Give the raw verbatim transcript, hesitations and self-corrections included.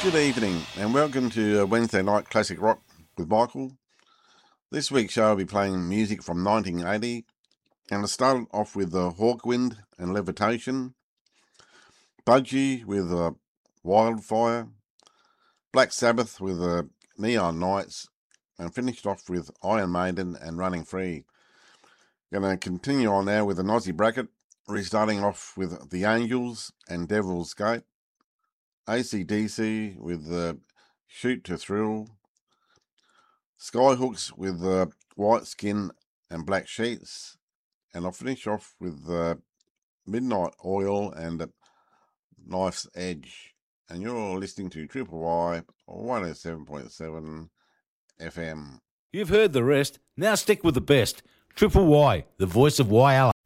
Good evening and welcome to Wednesday Night Classic Rock with Michael. This week's show will be playing music from nineteen eighty, and I'll start off with uh, Hawkwind and Levitation, Budgie with uh, Wildfire, Black Sabbath with uh, Neon Nights, and finished off with Iron Maiden and Running Free. Going to continue on now with an Aussie bracket, restarting off with The Angels and Devil's Gate, A C D C with uh, Shoot to Thrill, Skyhooks with uh, White Skin and Black Sheets, and I'll finish off with uh, Midnight Oil and uh, Knife's Edge. And you're listening to Triple Y one oh seven point seven F M. You've heard the rest. Now stick with the best. Triple Y, the voice of Y L.